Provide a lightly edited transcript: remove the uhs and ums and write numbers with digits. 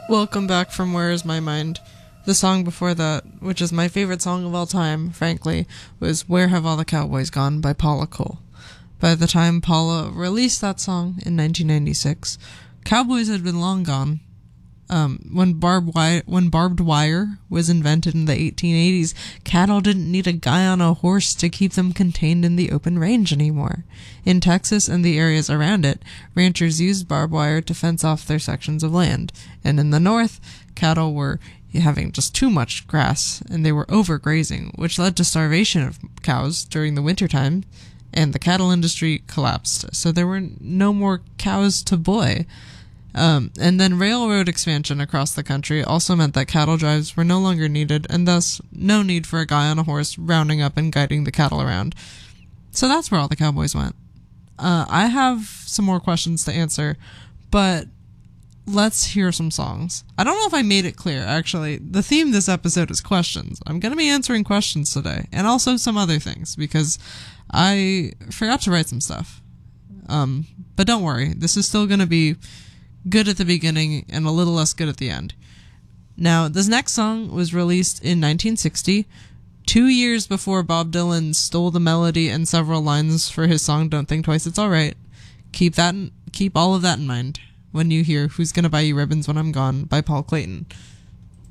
Welcome back from Where Is My Mind. The song before that, which is my favorite song of all time, frankly, was Where Have All the Cowboys Gone by Paula Cole. By the time Paula released that song in 1996, cowboys had been long gone. When barbed wire was invented in the 1880s, cattle didn't need a guy on a horse to keep them contained in the open range anymore. In Texas and the areas around it, ranchers used barbed wire to fence off their sections of land. And in the north, cattle were having just too much grass, and they were overgrazing, which led to starvation of cows during the wintertime, and the cattle industry collapsed. So there were no more cows to buy. And then railroad expansion across the country also meant that cattle drives were no longer needed, and thus no need for a guy on a horse rounding up and guiding the cattle around. So that's where all the cowboys went. I have some more questions to answer, but let's hear some songs. I don't know if I made it clear, actually. The theme this episode is questions. I'm going to be answering questions today, and also some other things, because I forgot to write some stuff. But don't worry, this is still going to be good at the beginning and a little less good at the end. Now, this next song was released in 1960, 2 years before Bob Dylan stole the melody and several lines for his song Don't Think Twice, It's Alright. Keep all of that in mind when you hear Who's Gonna Buy You Ribbons When I'm Gone by Paul Clayton.